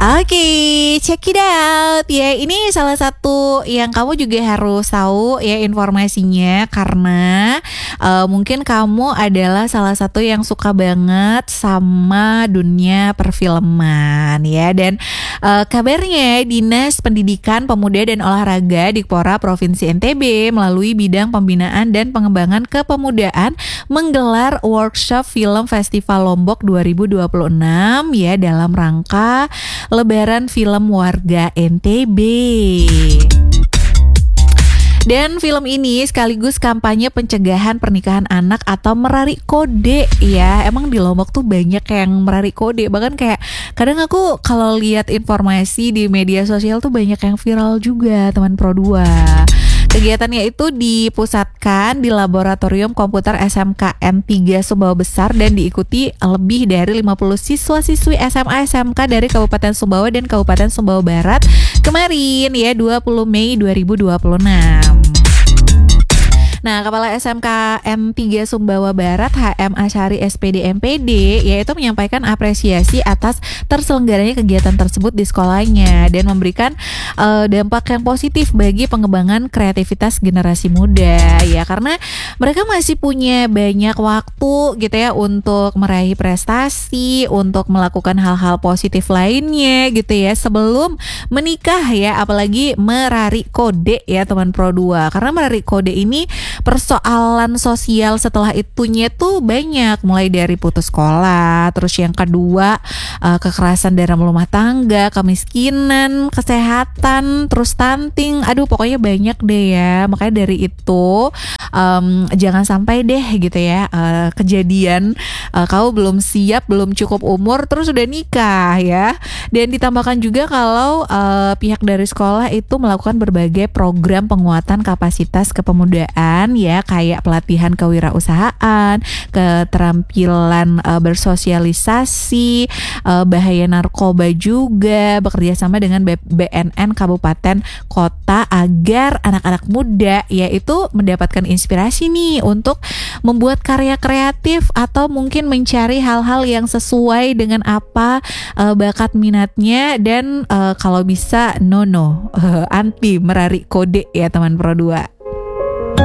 Oke, check it out ya. Ini salah satu yang kamu juga harus tahu ya informasinya karena mungkin kamu adalah salah satu yang suka banget sama dunia perfilman ya. Dan kabarnya Dinas Pendidikan Pemuda dan Olahraga Dikpora Provinsi NTB melalui bidang pembinaan dan pengembangan kepemudaan menggelar workshop film Festival Lombok 2026 ya dalam rangka Lebaran Film Warga NTB. Dan film ini sekaligus kampanye pencegahan pernikahan anak atau merarik kode ya. Emang di Lombok tuh banyak yang merarik kode. Bahkan kayak kadang aku kalau lihat informasi di media sosial tuh banyak yang viral juga teman Pro 2. Kegiatannya itu dipusatkan di Laboratorium Komputer SMKN 3 Sumbawa Besar dan diikuti lebih dari 50 siswa-siswi SMA SMK dari Kabupaten Sumbawa dan Kabupaten Sumbawa Barat kemarin ya 20 Mei 2026. Nah, Kepala SMKN 3 Sumbawa Barat HM Asyari SPD MPD yaitu menyampaikan apresiasi atas terselenggaranya kegiatan tersebut di sekolahnya dan memberikan dampak yang positif bagi pengembangan kreativitas generasi muda ya, karena mereka masih punya banyak waktu gitu ya untuk meraih prestasi, untuk melakukan hal-hal positif lainnya gitu ya sebelum menikah ya, apalagi merarik kode ya teman Pro 2. Karena merarik kode ini persoalan sosial setelah itunya tuh banyak, mulai dari putus sekolah, terus yang kedua kekerasan dalam rumah tangga, kemiskinan, kesehatan, terus stunting, aduh pokoknya banyak deh ya. Makanya dari itu jangan sampai deh gitu ya kejadian kau belum siap, belum cukup umur terus udah nikah ya. Dan ditambahkan juga kalau pihak dari sekolah itu melakukan berbagai program penguatan kapasitas kepemudaan ya, kayak pelatihan kewirausahaan, keterampilan bersosialisasi, bahaya narkoba juga, bekerja sama dengan BNN kabupaten kota agar anak-anak muda yaitu mendapatkan inspirasi nih untuk membuat karya kreatif atau mungkin mencari hal-hal yang sesuai dengan apa bakat minatnya dan kalau bisa anti merarik kode ya teman Pro 2.